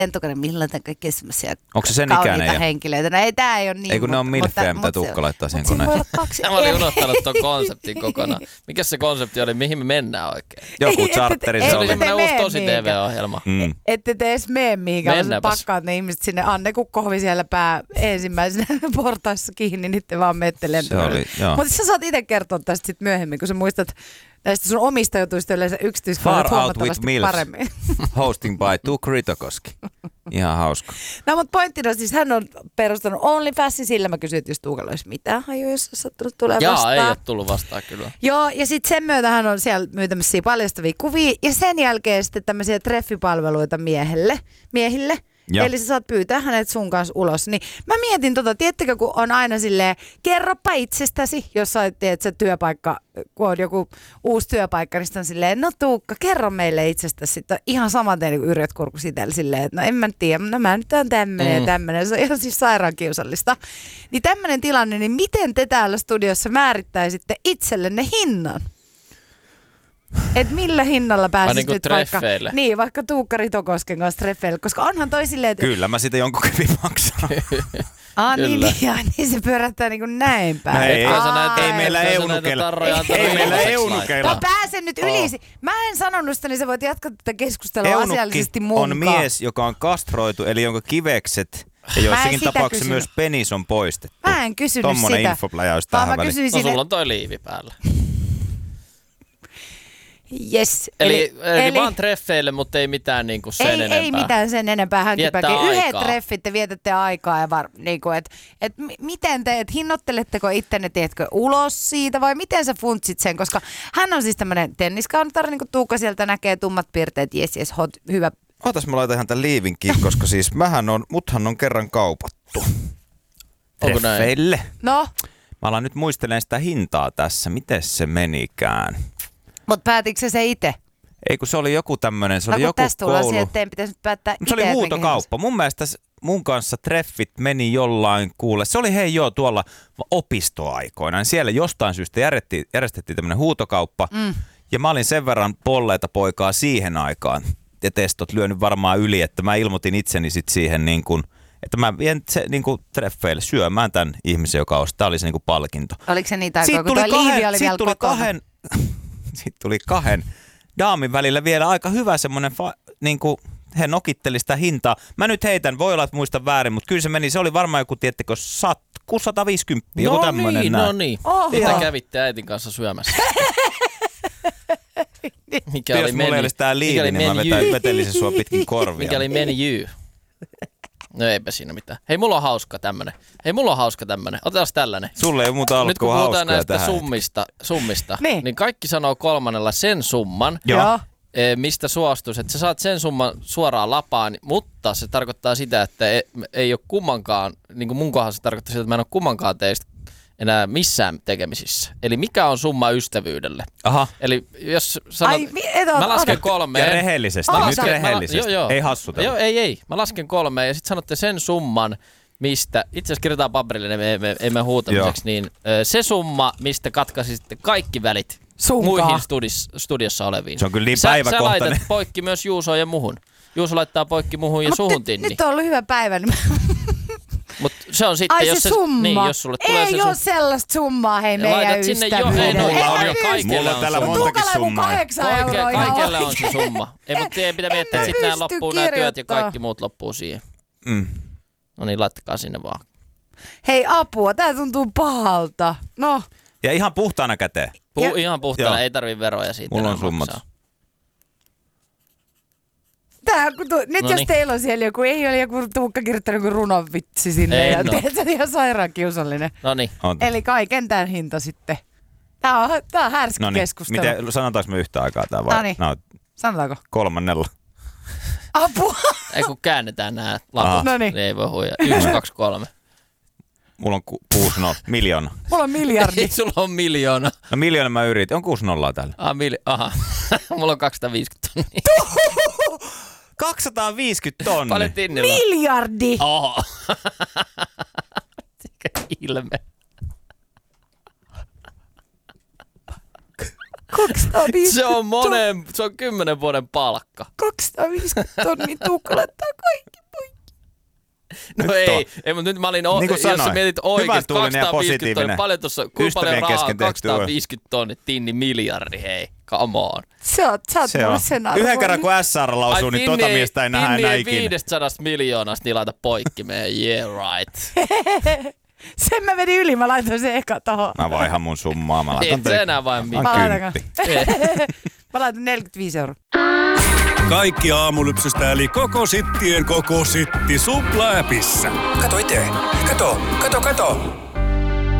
lentokone, millä laitetaan kaikkea semmoisia Onko se sen kauniita ikäinen? henkilöitä. No ei, tää ei ole niin. Ei kun ne on milfejä, mitä Tuukka laittaa siihen koneeseen. Mä olin unohtanut ton konseptin kokonaan. Mikä se konsepti oli, mihin me mennään oikein? Joku charteri Se oli oli. semmoinen uusi tosi TV-ohjelma. Ette te edes mene mihinkään, vaan pakkaat ne ihmiset sinne. Anne, kun kohvi siellä ensimmäisenä portaissa kiinni, niin te vaan menette lentokoneelle. Mutta sä saat itse kertoa tästä sit myöhemmin, kun sä muistat näistä sun omista jutuista yleensä yksityiskohdat huomattavasti paremmin. Hosting by Tuukka Ritokoski. Ihan hauska. No mutta pointtina siis hän on perustanut OnlyFansin, sillä mä kysyin, että jos Tuukalla olisi mitään hajoa, jos olisi sattunut tulee vastaan. Jaa, ei ole tullut vastaan kyllä. Joo, ja sitten sen myötä hän on siellä myytämässä paljastavia kuvia, ja sen jälkeen sitten tämmöisiä treffipalveluita miehille. Ja. Eli sä saat pyytää hänet sun kanssa ulos. Niin mä mietin tiedättekö, kun on aina silleen, kerropa itsestäsi, jos sä teet se työpaikka, kun on joku uusi työpaikka, niin on silleen, no Tuukka, kerro meille itsestäsi. Sitten ihan saman tein niin Yrjöt Kurkus itsellä silleen, että no en mä tiedä, no mä nyt on tämmönen ja tämmönen. Se on ihan siis sairaan kiusallista. Niin tämmönen tilanne, niin miten te täällä studiossa määrittäisitte itsellenne hinnan? Et millä hinnalla pääsit niin nyt vaikka Tuukka Ritokosken kanssa treffeille, koska onhan toi silleen, että... Kyllä, mä siitä jonkun kävin maksaa. Niin se pyörähtää niin kuin näin päin. Ei meillä eunukeilla. Mä pääsen nyt yli. Mä en sanonut sitä, niin sä voit jatkaa tätä keskustelua asiallisesti munkaan. On mies, joka on kastroitu, eli jonka kivekset ja joissakin tapauksessa myös penis on poistettu. Mä en kysynyt tommonen sitä. Infopläjäys tähän väliin. No sulla on toi liivi päällä. Yes. Eli vaan treffeille, mutta ei mitään niinku sen enempää. Ei mitään sen enempää hankipäkin. Yhdet treffit te vietätte aikaa ja niinku, miten te, hinnoitteletteko ittenne, teetkö ulos siitä vai miten sä funtsit sen, koska hän on siis tämmönen tenniskantari, niin kuin Tuukka sieltä näkee tummat piirteet, jes, hot, hyvä. Ootas mä laitan ihan tän liivinkin, koska siis muthan on kerran kaupattu. Treffeille. No? Mä alan nyt muistelemaan sitä hintaa tässä, miten se menikään. Mutta päätitkö se itse? Ei kun se oli joku tämmönen, se oli joku tästä koulu. Siihen, että pitäisi päättää itse. Se oli huutokauppa. Mun mielestä mun kanssa treffit meni jollain kuule. Se oli tuolla opistoaikoina. Siellä jostain syystä järjestettiin tämmönen huutokauppa. Ja mä olin sen verran polleita poikaa siihen aikaan. Ja testot lyönyt varmaan yli, että mä ilmoitin itseni sit siihen niin kuin, että mä vien se niin kuin treffeille syömään tämän ihmisen, joka ostaa. Tämä oli se niin kuin palkinto. Oliko se niitä aikaa, kun tuo liivi oli vielä kotona? Sitten tuli kahden daamin välillä vielä aika hyvä semmoinen, niin kuin he nokitteli sitä hintaa. Mä nyt heitän, voi olla, että muistan väärin, mutta kyllä se meni, se oli varmaan joku, tiettekö, 150, joku tämmöinen. No niin. Mitä kävitte äitin kanssa syömässä? Mikä oli mulla olisi tää liivi, niin mä vetelisin sua pitkin korvia. Mikä oli menu? No eipä siinä mitään. Hei, mulla on hauska tämmönen. Otetaan tällainen. Sulle ei muuta ollut kuin hauskaa tähän. Nyt kun puhutaan näistä summista, niin kaikki sanoo kolmannella sen summan, mistä suostuisi. Että sä saat sen summan suoraan lapaan, mutta se tarkoittaa sitä, että ei ole kummankaan, niin kuin mun kohdassa se tarkoittaa sitä, että mä en ole kummankaan teistä enää missään tekemisissä. Eli mikä on summa ystävyydelle? Aha. Eli jos sanot, mä lasken 3. Ja rehellisesti, nyt rehellisesti. Ei hassutella. Joo, ei. Mä lasken 3 ja sit sanotte sen summan, mistä, itse asiassa kirjoitetaan paperille, emme huutamiseksi, niin se summa, mistä katkaisitte kaikki välit muihin studiossa oleviin. Se on kyllä niin päiväkohtainen. Sä laitat poikki myös Juusoon ja muhun. Juuso laittaa poikki muhun ja suhun tinni. Nyt on ollut hyvä päivä. Mut se on sitten, jos summa. Niin, jos sulle tulee ei ole sellaista summaa, hei meidän ystävyydelle. Mulla on täällä montakin summaa. 8 euroa. Kaikella on se summa. Ei, mutta teidän pitää miettiä, että sitten nämä loppuu nämä työt ja kaikki muut loppuu siihen. No niin, laittakaa sinne vaan. Hei apua, tää tuntuu pahalta. No. Ja ihan puhtaana käteen. Ihan puhtaana, ei tarvii veroja siitä. Mulla on summat. Nyt jos teillä on siellä joku, ei ole joku Tuukka kirjoittanut joku runovitsi sinne ja teet sen ihan sairaan kiusallinen. Noniin. Eli kaiken tämän hinta sitten. Tää on härski keskustelu. Miten, sanotaanko me yhtä aikaa tää vai? Noniin. Sanotaanko? 3. Apua! Ei kun käännetään nää laput, niin ei voi huijaa. 1, 2, 3. Mulla on 6 miljoona. Mulla on miljardi. Sulla on miljoona. No miljoona mä yritin. On 6 nollaa täällä. Aha. Mulla on 250 tonnia. 250 tonnia. Paljon tinnillä. Miljardi! Oho. Mikä ilme. 250 se on 10 vuoden palkka. 250 tonnia Tuukka laittaa kaikki No ei, mutta nyt mä olin, niin jos sä mietit oikeesti, 250 tonnia, paljon tuossa, kuinka paljon rahaa, 250 tonnia, tinni miljardi, hei, come on. Sä oot mulle sen arvoinen. Yhden kerran kun SR lausuu, niin tota miestä ei nähdä enää ikinä. 500 miljoonasta niin laita poikki meidän, yeah right. Sen mä vedin yli, mä laitoin sen eka tohon. Mä vaihan mun summaa, mä laitan et sä enää vain mitään. Mä laitan 45 €. Kaikki aamulypsystä eli koko sittien koko sitti Supla-äpissä. Kato itse. Kato.